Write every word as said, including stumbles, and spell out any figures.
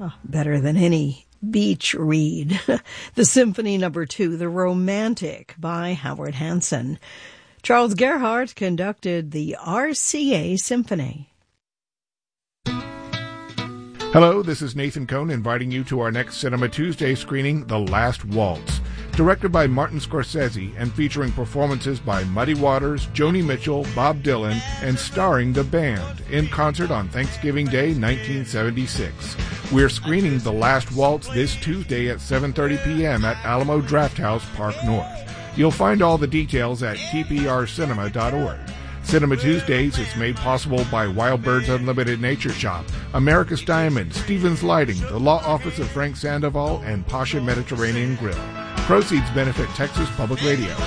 Oh, better than any beach read. The Symphony Number Two, The Romantic by Howard Hanson. Charles Gerhardt conducted the R C A Symphony. Hello, this is Nathan Cohn inviting you to our next Cinema Tuesday screening, The Last Waltz. Directed by Martin Scorsese and featuring performances by Muddy Waters, Joni Mitchell, Bob Dylan, and starring the band in concert on Thanksgiving Day, nineteen seventy-six. We're screening The Last Waltz this Tuesday at seven thirty p.m. at Alamo Drafthouse, Park North. You'll find all the details at t p r cinema dot org. Cinema Tuesdays is made possible by Wild Birds Unlimited Nature Shop, America's Diamond, Stevens Lighting, the Law Office of Frank Sandoval, and Pasha Mediterranean Grill. Proceeds benefit Texas Public Radio.